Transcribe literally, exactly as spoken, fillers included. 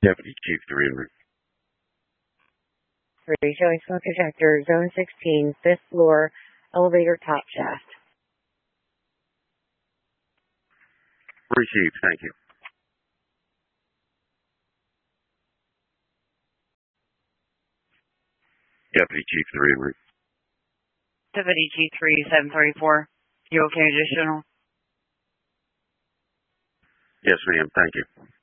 Deputy Chief three en route. three, showing smoke detector, zone sixteen, fifth floor, elevator top shaft. Received, thank you. Deputy Chief three en route. Deputy Chief three, seven thirty-four. You okay, additional? Yes, ma'am, thank you.